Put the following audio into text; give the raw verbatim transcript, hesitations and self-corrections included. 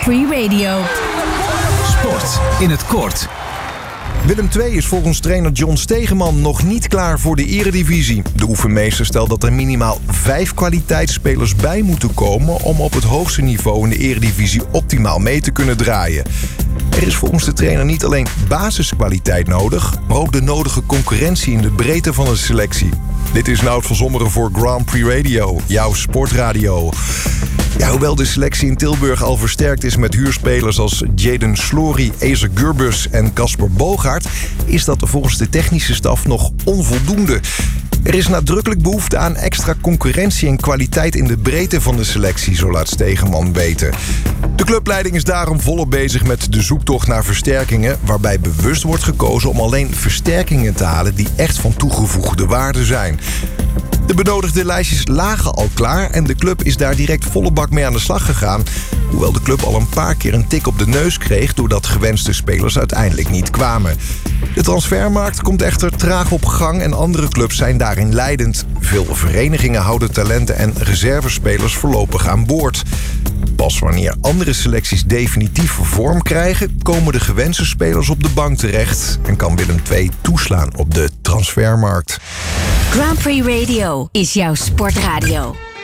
Prix Radio. Sport in het kort. Willem twee is volgens trainer John Stegeman nog niet klaar voor de eredivisie. De oefenmeester stelt dat er minimaal vijf kwaliteitsspelers bij moeten komen om op het hoogste niveau in de eredivisie optimaal mee te kunnen draaien. Er is volgens de trainer niet alleen basiskwaliteit nodig, maar ook de nodige concurrentie in de breedte van de selectie. Dit is Nout van Zommeren voor Grand Prix Radio, jouw sportradio. Ja, hoewel de selectie in Tilburg al versterkt is met huurspelers als Jaden Slory, Ezer Gurbus en Casper Bogaert, is dat volgens de technische staf nog onvoldoende. Er is nadrukkelijk behoefte aan extra concurrentie en kwaliteit in de breedte van de selectie, zo laat Stegeman weten. De clubleiding is daarom volop bezig met de zoektocht naar versterkingen, waarbij bewust wordt gekozen om alleen versterkingen te halen die echt van toegevoegde waarde zijn. De benodigde lijstjes lagen al klaar en de club is daar direct volle bak mee aan de slag gegaan. Hoewel de club al een paar keer een tik op de neus kreeg doordat gewenste spelers uiteindelijk niet kwamen. De transfermarkt komt echter traag op gang en andere clubs zijn daarin leidend. Veel verenigingen houden talenten en reservespelers voorlopig aan boord. Pas wanneer andere selecties definitief vorm krijgen, komen de gewenste spelers op de bank terecht en kan Willem twee toeslaan op de transfermarkt. Grand Prix Radio is jouw sportradio.